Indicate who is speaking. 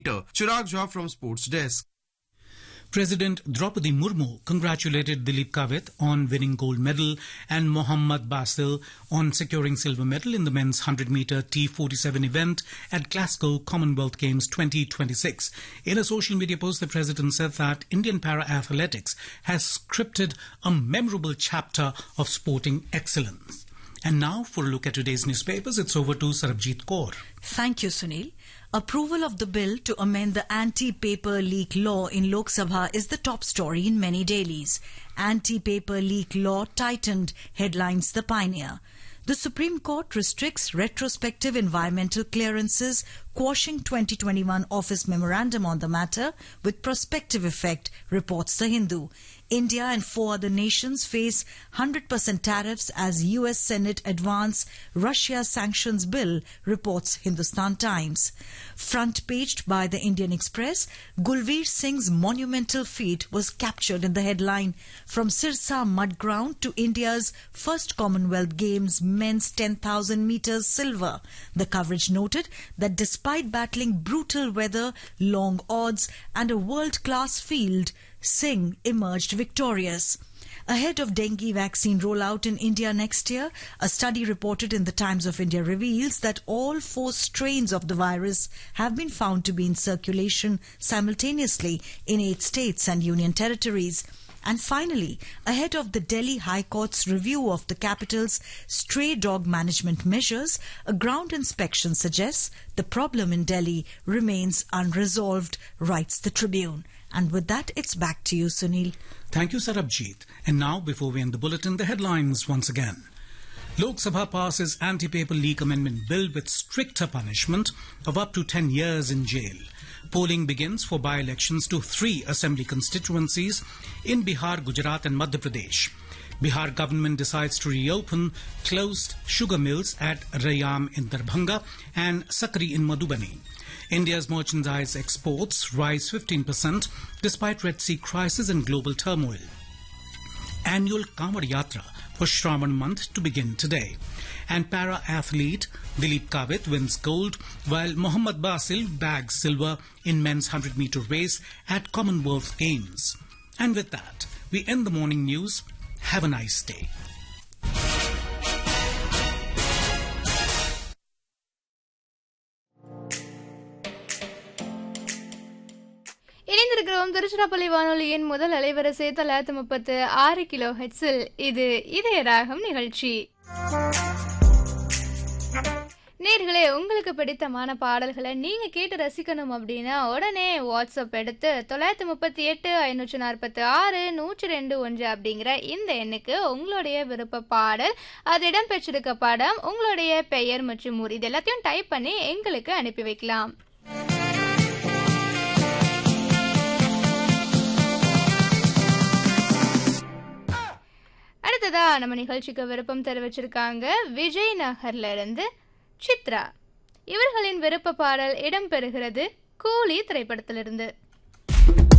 Speaker 1: Chirag Jha from Sports Desk.
Speaker 2: President Draupadi Murmu congratulated Dilip Kavit on winning gold medal and Mohammad Basil on securing silver medal in the men's 100-meter T47 event at Glasgow Commonwealth Games 2026. In a social media post, the president said that Indian para-athletics has scripted a memorable chapter of sporting excellence. And now, for a look at today's newspapers, it's over to Sarabjit Kaur.
Speaker 3: Thank you, Sunil. Approval of the bill to amend the anti-paper leak law in Lok Sabha is the top story in many dailies. Anti-paper leak law tightened, headlines The Pioneer. The Supreme Court restricts retrospective environmental clearances, quashing 2021 office memorandum on the matter with prospective effect, reports The Hindu. India and 4 other nations face 100% tariffs as US Senate advance Russia sanctions bill, reports Hindustan Times. Front-paged by the Indian Express, Gulveer Singh's monumental feat was captured in the headline, From Sirsa Mud Ground to India's first Commonwealth Games men's 10,000 metres silver. The coverage noted that despite battling brutal weather, long odds and a world-class field, Singh emerged victorious. Ahead of dengue vaccine rollout in India next year, a study reported in the Times of India reveals that all 4 strains of the virus have been found to be in circulation simultaneously in 8 states and union territories. And finally, ahead of the Delhi High Court's review of the capital's stray dog management measures, a ground inspection suggests the problem in Delhi remains unresolved, writes the Tribune. And with that, it's back to you, Sunil.
Speaker 2: Thank you, Sarabjit. And now, before we end the bulletin, the headlines once again. Lok Sabha passes anti-paper leak amendment bill with stricter punishment of up to 10 years in jail. Polling begins for by-elections to 3 assembly constituencies in Bihar, Gujarat and Madhya Pradesh. Bihar government decides to reopen closed sugar mills at Rayam in Darbhanga and Sakri in Madhubani. India's merchandise exports rise 15% despite Red Sea crisis and global turmoil. Annual Kanwar Yatra for Shravan month to begin today. And para-athlete Dilip Kavit wins gold while Mohammad Basil bags silver in men's 100-meter race at Commonwealth Games. And with that, we end the morning news. Have a nice day.
Speaker 4: இணைந்திருக்கிறோம் திருச்சிராப்பள்ளி வானொலியின் முதல் அலைவரிசை 936 kilo ஹெட்ஸில். இது இதய ராகம் நிகழ்ச்சி. நேர்களே, உங்களுக்கு பிடித்தமான பாடல்களை நீங்க கேட்டு ரசிக்கணும் அப்படின்னா உடனே வாட்ஸ்அப் எடுத்து 938 546 102 அப்படிங்கிற இந்த எண்ணுக்கு உங்களுடைய விருப்ப பாடல், அது இடம்பெற்றிருக்க படம், உங்களுடைய பெயர் மற்றும் ஊர் இது எல்லாத்தையும் டைப் பண்ணி எங்களுக்கு அனுப்பி வைக்கலாம். அடுத்ததா நம்ம நிகழ்ச்சிக்கு விருப்பம் தெரிவிச்சிருக்காங்க விஜய் நகர்ல இருந்து சித்ரா. இவர்களின் விருப்ப பாடல் இடம்பெறுகிறது கூலி திரைப்படத்திலிருந்து.